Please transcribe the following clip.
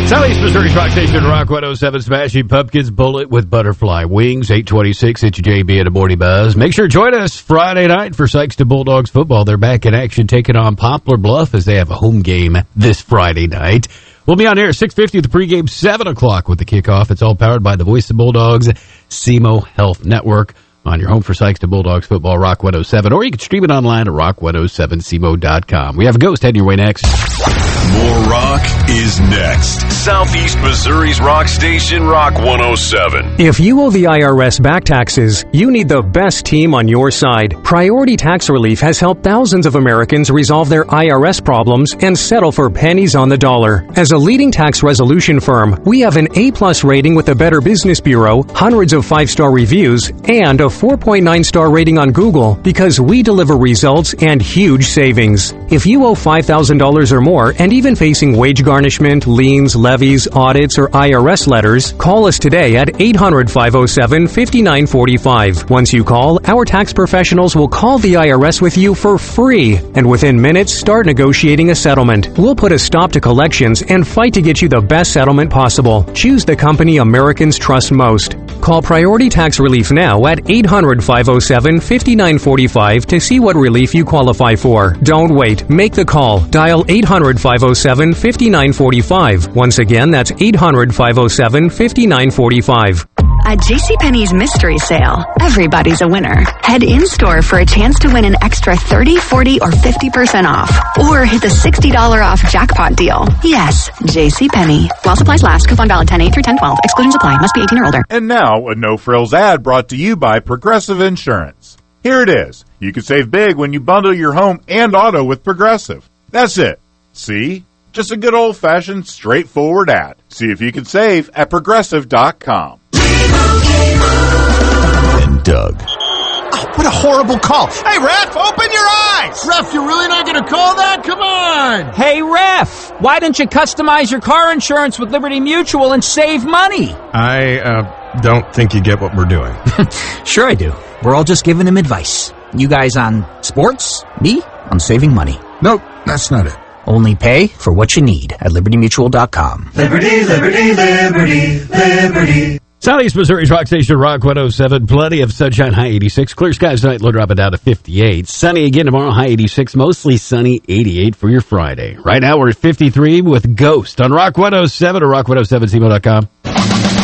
Southeast Missouri's Rock Station, Rock 107, Smashing Pumpkins, Bullet with Butterfly Wings, 826. It's JB and a Morning Buzz. Make sure to join us Friday night for Sykeston Bulldogs football. They're back in action, taking on Poplar Bluff as they have a home game this Friday night. We'll be on here at 6:50 with the pregame, 7 o'clock with the kickoff. It's all powered by the Voice of Bulldogs, SEMO Health Network. On your home for Sykeston Bulldogs football, Rock 107, or you can stream it online at rock107semo.com. We have a ghost heading your way next. More rock is next. Southeast Missouri's Rock Station, Rock 107. If you owe the IRS back taxes, you need the best team on your side. Priority Tax Relief has helped thousands of Americans resolve their IRS problems and settle for pennies on the dollar. As a leading tax resolution firm, we have an A+ rating with the Better Business Bureau, hundreds of 5-star reviews, and a 4.9-star rating on Google because we deliver results and huge savings. If you owe $5,000 or more and even facing wage garnishment, liens, levies, audits, or IRS letters, call us today at 800-507-5945. Once you call, our tax professionals will call the IRS with you for free, and within minutes, start negotiating a settlement. We'll put a stop to collections and fight to get you the best settlement possible. Choose the company Americans trust most. Call Priority Tax Relief now at 800-507-5945 to see what relief you qualify for. Don't wait. Make the call. Dial 800-507-5945. Once again, that's 800-507-5945. At JCPenney's Mystery Sale, everybody's a winner. Head in-store for a chance to win an extra 30, 40, or 50% off. Or hit the $60 off jackpot deal. Yes, JCPenney. While supplies last, coupon valid 10/8 through 10/12. Exclusions apply. Must be 18 or older. And now, a no-frills ad brought to you by Progressive Insurance. Here it is. You can save big when you bundle your home and auto with Progressive. That's it. See? Just a good old-fashioned, straightforward ad. See if you can save at Progressive.com. And Doug. Oh, what a horrible call. Hey, ref, open your eyes. Ref, you're really not going to call that? Come on. Hey, ref, why don't you customize your car insurance with Liberty Mutual and save money? I don't think you get what we're doing. Sure I do. We're all just giving him advice. You guys on sports, me on saving money. Nope, that's not it. Only pay for what you need at libertymutual.com. Liberty, liberty, liberty, liberty. Southeast Missouri's Rock Station, Rock 107. Plenty of sunshine, high 86. Clear skies tonight, low dropping down to 58. Sunny again tomorrow, high 86. Mostly sunny, 88 for your Friday. Right now we're at 53 with Ghost on Rock 107 or rock107semo.com.